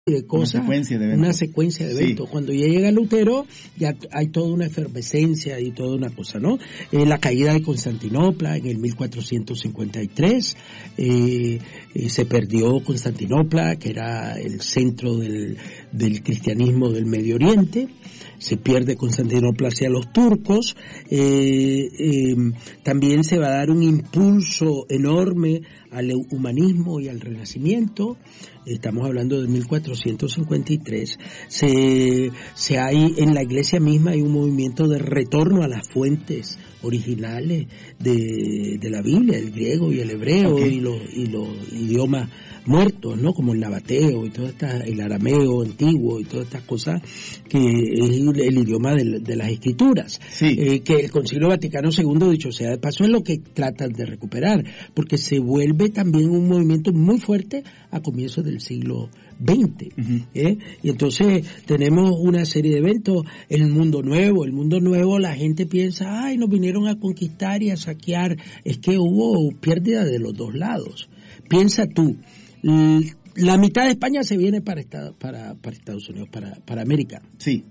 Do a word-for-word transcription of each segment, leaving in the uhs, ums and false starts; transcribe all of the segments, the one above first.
de cosas, una secuencia de eventos. Una secuencia de eventos. Sí. Cuando ya llega Lutero, ya hay toda una efervescencia y toda una cosa, ¿no? Eh, la caída de Constantinopla en el mil cuatrocientos cincuenta y tres, eh, eh, se perdió Constantinopla, que era el centro del, del cristianismo del Medio Oriente. Se pierde Constantinopla hacia los turcos, eh, eh, también se va a dar un impulso enorme al humanismo y al renacimiento. Estamos hablando de mil cuatrocientos cincuenta y tres. Se, se hay, en la iglesia misma hay un movimiento de retorno a las fuentes originales de, de la Biblia, el griego y el hebreo, okay, y los, y los idiomas muertos, ¿no? Como el nabateo y todo esta, el arameo antiguo y todas estas cosas, que es el, el idioma de, de las escrituras. Sí. Eh, que el Concilio Vaticano segundo, dicho sea de paso, es lo que tratan de recuperar, porque se vuelve también un movimiento muy fuerte a comienzos del siglo veinte. Uh-huh. ¿eh? Y entonces tenemos una serie de eventos, el mundo nuevo, el mundo nuevo, la gente piensa, ay, nos vinieron a conquistar y a saquear. Es que hubo pérdida de los dos lados. Piensa tú, la mitad de España se viene para Estados, para, para Estados Unidos, para, para América. Sí.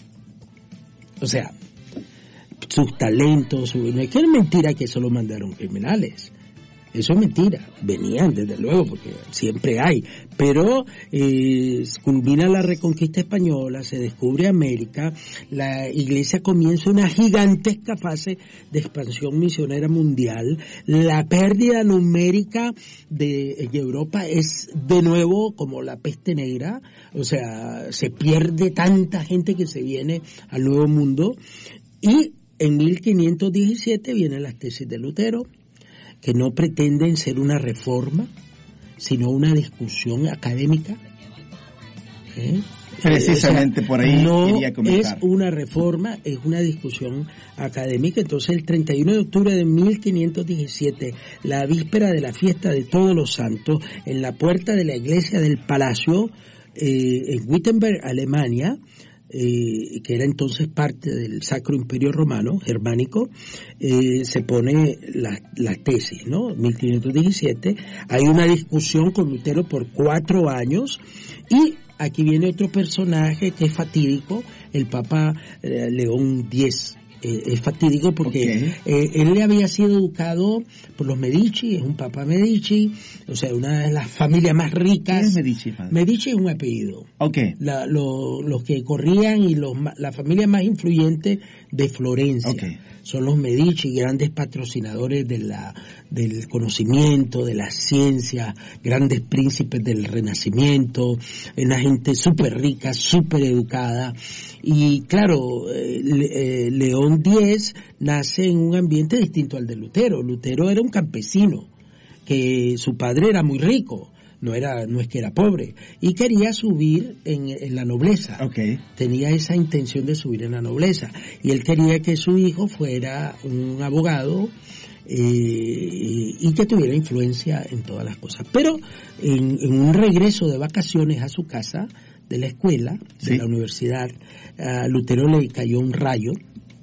O sea, sus talentos, su, no es que es mentira que solo mandaron criminales. Eso es mentira, venían desde luego, porque siempre hay, pero eh, culmina la reconquista española, se descubre América, la iglesia comienza una gigantesca fase de expansión misionera mundial, la pérdida numérica de, de Europa es de nuevo como la peste negra, o sea, se pierde tanta gente que se viene al Nuevo Mundo, y en mil quinientos diecisiete vienen las tesis de Lutero, que no pretenden ser una reforma, sino una discusión académica. ¿Eh? Precisamente, o sea, por ahí no quería comentar. Es una reforma, es una discusión académica. Entonces, el treinta y uno de octubre de mil quinientos diecisiete, la víspera de la fiesta de Todos los Santos, en la puerta de la iglesia del Palacio, eh, en Wittenberg, Alemania, Eh, que era entonces parte del Sacro Imperio Romano, germánico, eh, se pone la, la tesis, ¿no? mil quinientos diecisiete, hay una discusión con Lutero por cuatro años, y aquí viene otro personaje que es fatídico, el Papa eh, León X. Eh, es fatídico porque okay. eh, él había sido educado por los Medici, es un Papa Medici, o sea, una de las familias más ricas. ¿Qué es Medici, padre? Medici es un apellido. Okay. La, lo, los que corrían y los la familia más influyente de Florencia. Okay. Son los Medici, grandes patrocinadores de la, del conocimiento, de la ciencia, grandes príncipes del Renacimiento, una gente súper rica, súper educada. Y claro, eh, León X nace en un ambiente distinto al de Lutero. Lutero era un campesino, que su padre era muy rico. No era, no es que era pobre, y quería subir en, en la nobleza. Okay. Tenía esa intención de subir en la nobleza, y él quería que su hijo fuera un abogado eh, y que tuviera influencia en todas las cosas. Pero en, en un regreso de vacaciones a su casa, de la escuela, de ¿Sí? la universidad, a Lutero le cayó un rayo.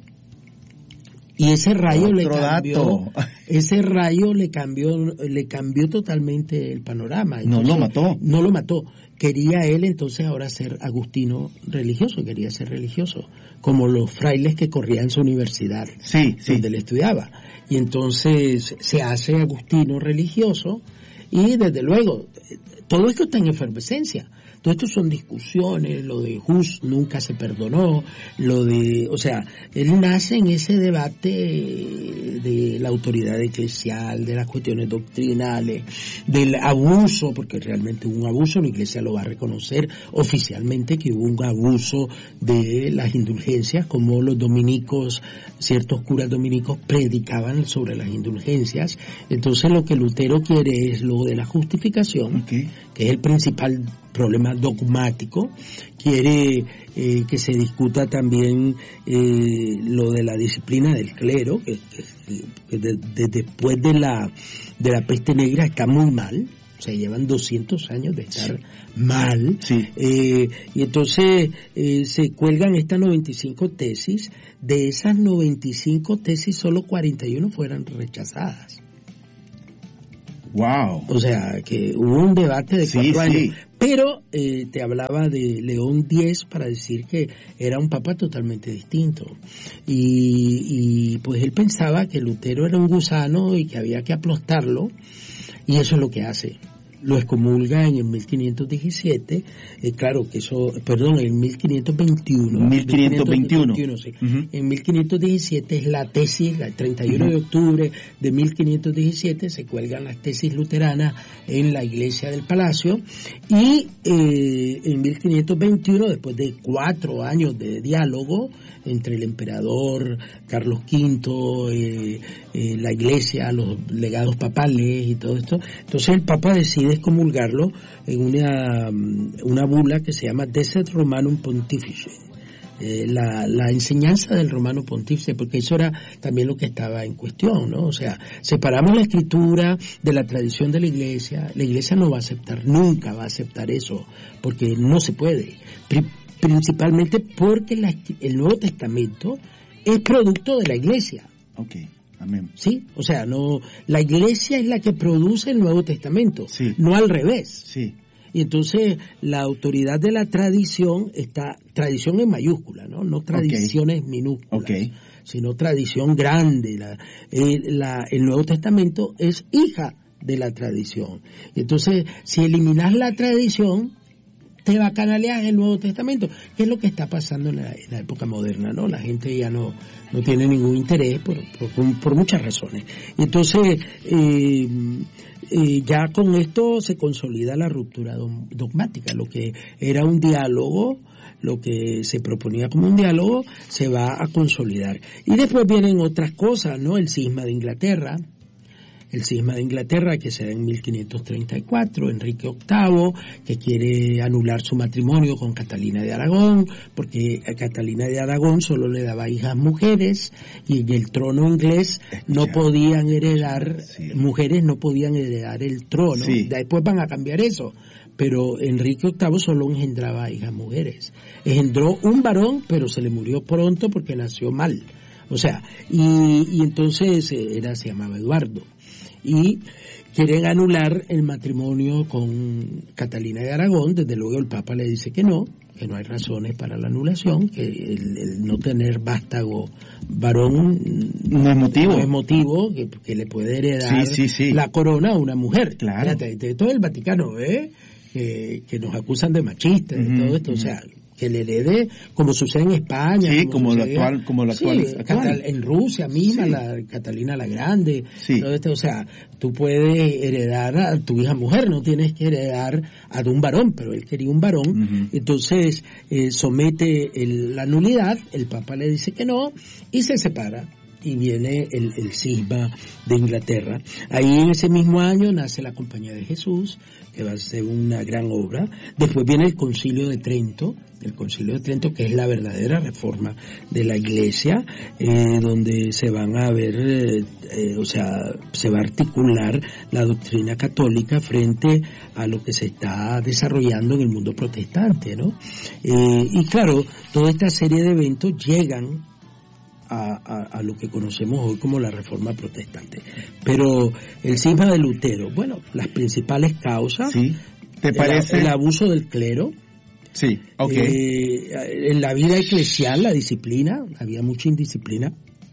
Y ese rayo Otro le cambió, dato. ese rayo le cambió, le cambió totalmente el panorama. Entonces, no lo mató. No lo mató. Quería él entonces ahora ser agustino religioso, quería ser religioso, como los frailes que corrían en su universidad, sí, sí. donde él estudiaba. Y entonces se hace agustino religioso, y desde luego, todo esto está en efervescencia. Todo esto son discusiones, lo de Hus nunca se perdonó, lo de, o sea, él nace en ese debate de la autoridad eclesial, de las cuestiones doctrinales, del abuso, porque realmente hubo un abuso, la Iglesia lo va a reconocer oficialmente que hubo un abuso de las indulgencias, como los dominicos, ciertos curas dominicos predicaban sobre las indulgencias. Entonces lo que Lutero quiere es lo de la justificación, okay. que es el principal problema dogmático. Quiere eh, que se discuta también eh, lo de la disciplina del clero, que, que, que de, de, después de la de la peste negra está muy mal, o sea, llevan doscientos años de estar sí. mal, sí. eh, y entonces eh, se cuelgan estas noventa y cinco tesis. De esas noventa y cinco tesis solo cuarenta y uno fueron rechazadas. Wow. O sea, que hubo un debate de sí, cuatro sí. años. Pero eh, te hablaba de León X para decir que era un papa totalmente distinto. Y, y pues él pensaba que Lutero era un gusano y que había que aplastarlo, y eso es lo que hace. Lo excomulga en el mil quinientos diecisiete, eh, claro que eso, perdón, en mil quinientos veintiuno. mil quinientos veintiuno. Sí. Uh-huh. En mil quinientos diecisiete es la tesis, el treinta y uno uh-huh. de octubre de mil quinientos diecisiete se cuelgan las tesis luteranas en la iglesia del Palacio, y eh, en mil quinientos veintiuno, después de cuatro años de diálogo entre el emperador Carlos quinto, eh, eh, la iglesia, los legados papales y todo esto, entonces el papa decide excomulgarlo en una, una bula que se llama Decet Romanum Pontifice, eh, la, la enseñanza del Romano Pontífice, porque eso era también lo que estaba en cuestión, ¿no? O sea, separamos la escritura de la tradición de la iglesia, la iglesia no va a aceptar, nunca va a aceptar eso, porque no se puede, Pri- principalmente porque la, el Nuevo Testamento es producto de la iglesia. Okay. Amén. Sí, o sea, no, la iglesia es la que produce el Nuevo Testamento, sí. no al revés. Sí. Y entonces la autoridad de la tradición está, tradición en mayúscula, no, no tradiciones okay. minúsculas, okay. sino tradición grande. La, eh, la, el Nuevo Testamento es hija de la tradición. Entonces, si eliminas la tradición, te va a canalear el Nuevo Testamento, que es lo que está pasando en la, en la época moderna, ¿no? La gente ya no, no tiene ningún interés por, por, por muchas razones. Entonces, eh, eh, ya con esto se consolida la ruptura dogmática, lo que era un diálogo, lo que se proponía como un diálogo, se va a consolidar. Y después vienen otras cosas, ¿no? El cisma de Inglaterra, el cisma de Inglaterra que se da en mil quinientos treinta y cuatro, Enrique octavo, que quiere anular su matrimonio con Catalina de Aragón, porque a Catalina de Aragón solo le daba hijas mujeres, y en el trono inglés no podían heredar, sí. mujeres no podían heredar el trono, sí. después van a cambiar eso, pero Enrique octavo solo engendraba hijas mujeres, engendró un varón, pero se le murió pronto porque nació mal, o sea, y, y entonces era, se llamaba Eduardo, y quieren anular el matrimonio con Catalina de Aragón. Desde luego el Papa le dice que no, que no hay razones para la anulación, que el, el no tener vástago varón no es motivo, no es motivo que, que le puede heredar sí, sí, sí. la corona a una mujer. Claro. Fíjate, de todo el Vaticano, ¿eh? que, que nos acusan de machistas y uh-huh, todo esto, uh-huh. o sea, que le herede, como sucede en España, sí, como, como lo sucede, actual, como lo actual, sí, actual. en Rusia misma, sí. la Catalina la Grande, sí. todo esto, o sea, tú puedes heredar a tu hija mujer, no tienes que heredar a un varón, pero él quería un varón, uh-huh. entonces eh, somete el, la nulidad, el Papa le dice que no, y se separa. Y viene el, el cisma de Inglaterra. Ahí en ese mismo año nace la Compañía de Jesús, que va a ser una gran obra. Después viene el Concilio de Trento, el Concilio de Trento, que es la verdadera reforma de la Iglesia, eh, donde se van a ver, eh, eh, o sea, se va a articular la doctrina católica frente a lo que se está desarrollando en el mundo protestante, ¿no? Eh, y claro, toda esta serie de eventos llegan A, a, a lo que conocemos hoy como la Reforma Protestante. Pero el cisma de Lutero, bueno, las principales causas, sí. ¿Te parece? El, el abuso del clero, sí, okay. eh, en la vida eclesial, la disciplina, había mucha indisciplina,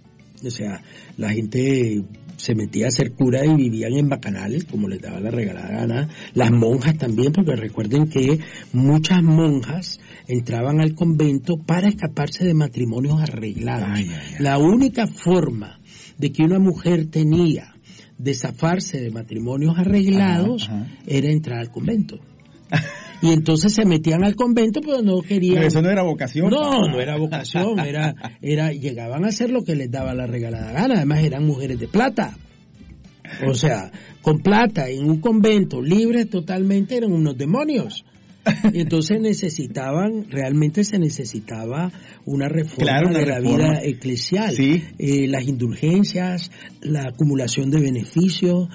o sea, la gente se metía a hacer cura y vivían en bacanales, como les daba la regalada gana, las monjas también, porque recuerden que muchas monjas entraban al convento para escaparse de matrimonios arreglados. Ay, ay, ay. La única forma de que una mujer tenía de zafarse de matrimonios arreglados ajá, ajá. era entrar al convento. Y entonces se metían al convento, pero no querían. Pero eso no era vocación. No, no era vocación, era, era, llegaban a hacer lo que les daba la regalada gana. Además eran mujeres de plata. O sea, con plata en un convento, libres totalmente, eran unos demonios. Y entonces necesitaban, realmente se necesitaba una reforma claro, una de la reforma. vida eclesial. Sí. Eh, las indulgencias, la acumulación de beneficios,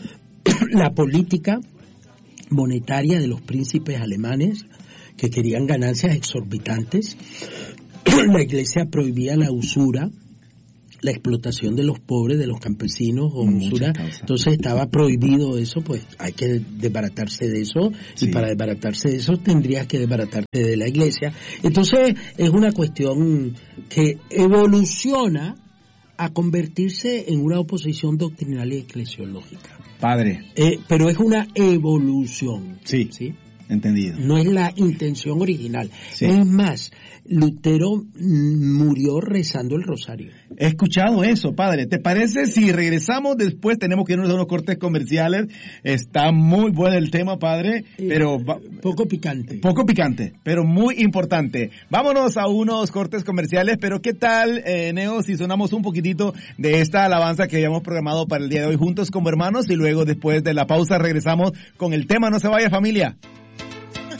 la política monetaria de los príncipes alemanes que querían ganancias exorbitantes. La Iglesia prohibía la usura, la explotación de los pobres, de los campesinos o usura. Entonces estaba prohibido eso, pues hay que desbaratarse de eso, sí. Y para desbaratarse de eso tendrías que desbaratarte de la iglesia. Entonces es una cuestión que evoluciona a convertirse en una oposición doctrinal y eclesiológica. Padre. Eh, pero es una evolución. Sí. ¿Sí? Entendido. No es la intención original. Sí. Es más, Lutero murió rezando el rosario. He escuchado eso, padre. ¿Te parece si regresamos después? Tenemos que irnos a unos cortes comerciales. Está muy bueno el tema, padre, pero... Eh, poco picante. Poco picante, pero muy importante. Vámonos a unos cortes comerciales, pero ¿qué tal, eh, Neo, si sonamos un poquitito de esta alabanza que habíamos programado para el día de hoy juntos como hermanos y luego después de la pausa regresamos con el tema? No se vaya, familia.